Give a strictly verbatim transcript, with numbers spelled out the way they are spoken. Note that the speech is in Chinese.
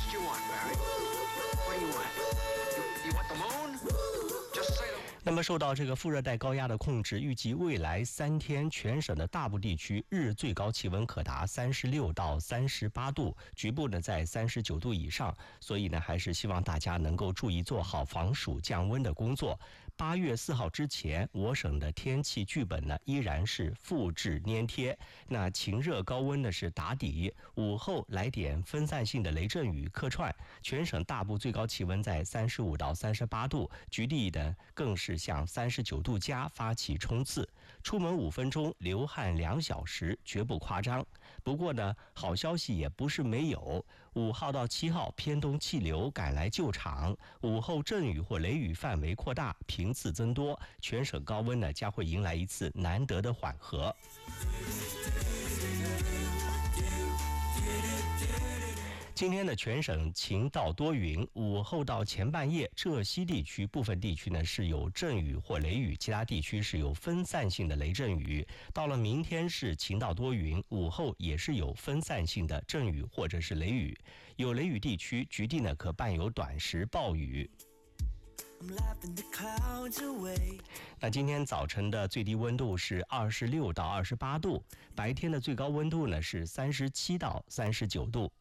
那么受到这个副热带高压的控制，预计未来三天全省的大部地区日最高气温可达三十六到三十八度，局部呢在三十九度以上，所以呢还是希望大家能够注意做好防暑降温的工作。八月四号之前，我省的天气剧本呢依然是复制粘贴。那晴热高温呢是打底，午后来点分散性的雷阵雨客串，全省大部最高气温在三十五到三十八度，局地呢更是向三十九度加发起冲刺，出门五分钟流汗两小时，绝不夸张。不过呢，好消息也不是没有，五号到七号偏东气流赶来救场，午后阵雨或雷雨范围扩大，频次增多，全省高温呢将会迎来一次难得的缓和。今天的全省晴到多云，午后到前半夜，浙西地区部分地区呢是有阵雨或雷雨，其他地区是有分散性的雷阵雨。到了明天是晴到多云，午后也是有分散性的阵雨或者是雷雨，有雷雨地区局地呢可伴有短时暴雨。那今天早晨的最低温度是二十六到二十八度，白天的最高温度呢是三十七到三十九度。